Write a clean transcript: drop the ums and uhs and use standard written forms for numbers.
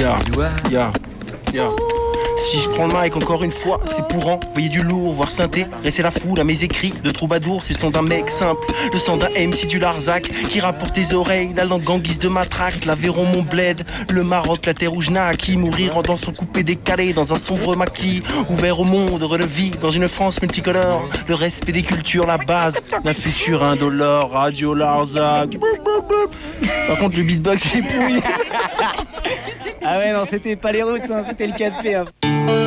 Yeah, yeah, yeah. Si je prends le mic encore une fois, c'est pour envoyer du lourd, voir synthé, rester la foule à mes écrits de troubadour. C'est le son d'un mec simple, le son d'un MC du Larzac qui rappe pour tes oreilles, la langue en guise de matraque. L'Aveyron, mon bled, le Maroc, la terre où je naquis. Mourir en dansant coupé décalé dans un sombre maquis. Ouvert au monde, heureux de vie dans une France multicolore. Le respect des cultures, la base d'un futur indolore. Radio Larzac. Par contre le beatbox est pourri. Ah ouais, non, c'était pas les routes, hein, c'était le 4P. Hein.